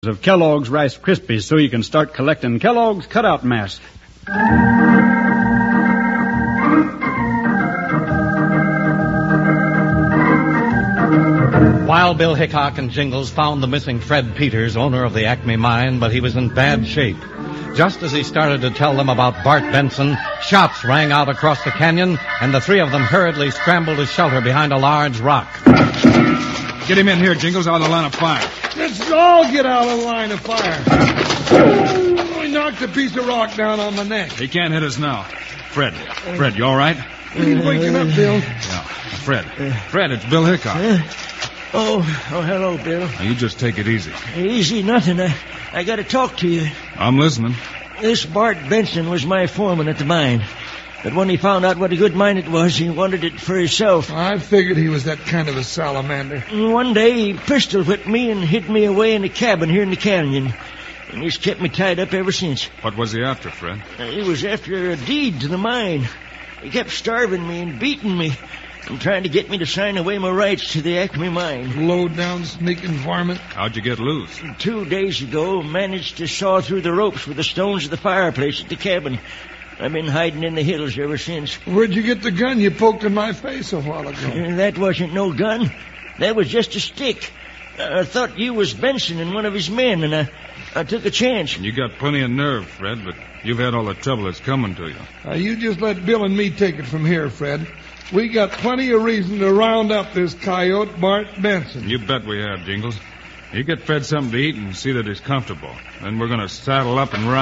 of Kellogg's Rice Krispies so you can start collecting Kellogg's cutout masks. Wild Bill Hickok and Jingles found the missing Fred Peters, owner of the Acme mine, but he was in bad shape. Just as he started to tell them about Bart Benson, shots rang out across the canyon, and the three of them hurriedly scrambled to shelter behind a large rock. Get him in here, Jingles, out of the line of fire. Let's all get out of the line of fire. I knocked a piece of rock down on my neck. He can't hit us now. Fred, you all right? He's waking up, Bill. Yeah, Fred, it's Bill Hickok. Oh, hello, Bill. Now, you just take it easy. Easy nothing. I got to talk to you. I'm listening. This Bart Benson was my foreman at the mine. But when he found out what a good mine it was, he wanted it for himself. I figured he was that kind of a salamander. And one day, he pistol whipped me and hid me away in a cabin here in the canyon. And he's kept me tied up ever since. What was he after, Fred? He was after a deed to the mine. He kept starving me and beating me and trying to get me to sign away my rights to the Acme mine. Low-down, sneaking varmint. How'd you get loose? 2 days ago, managed to saw through the ropes with the stones of the fireplace at the cabin. I've been hiding in the hills ever since. Where'd you get the gun you poked in my face a while ago? That wasn't no gun. That was just a stick. I thought you was Benson and one of his men, and I took a chance. You got plenty of nerve, Fred, but you've had all the trouble that's coming to you. You just let Bill and me take it from here, Fred. We got plenty of reason to round up this coyote, Bart Benson. You bet we have, Jingles. You get Fred something to eat and see that he's comfortable. Then we're going to saddle up and ride.